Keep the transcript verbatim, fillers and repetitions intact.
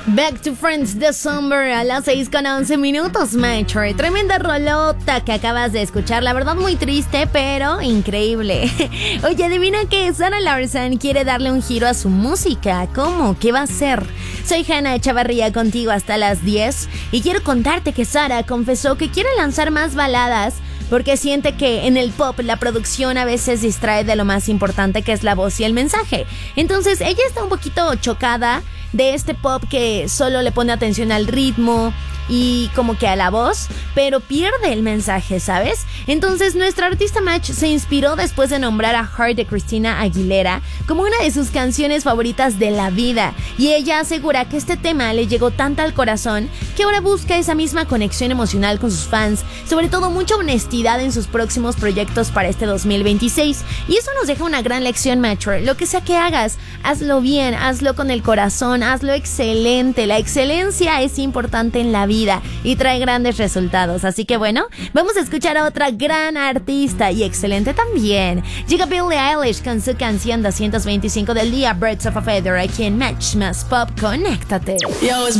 Back to Friends the Summer a las seis con once minutos, Metro. Tremenda rolota que acabas de escuchar. La verdad muy triste, pero increíble. Oye, adivina que Zara Larsson quiere darle un giro a su música. ¿Cómo? ¿Qué va a hacer? Soy Hanna Echavarría contigo hasta las diez. Y quiero contarte que Zara confesó que quiere lanzar más baladas porque siente que en el pop la producción a veces distrae de lo más importante, que es la voz y el mensaje. Entonces ella está un poquito chocada de este pop que solo le pone atención al ritmo y como que a la voz, pero pierde el mensaje, ¿sabes? Entonces nuestra artista Match se inspiró después de nombrar a Heart de Christina Aguilera como una de sus canciones favoritas de la vida, y ella asegura que este tema le llegó tanto al corazón que ahora busca esa misma conexión emocional con sus fans, sobre todo mucha honestidad en sus próximos proyectos para este dos mil veintiséis, y eso nos deja una gran lección, Match. Lo que sea que hagas, hazlo bien, hazlo con el corazón, hazlo excelente. La excelencia es importante en la vida y trae grandes resultados. Así que bueno, vamos a escuchar a otra gran artista y excelente también. Llega Billie Eilish con su canción doscientos veinticinco del día, Birds of a Feather, aquí en Match Más Pop. Conéctate. Yo,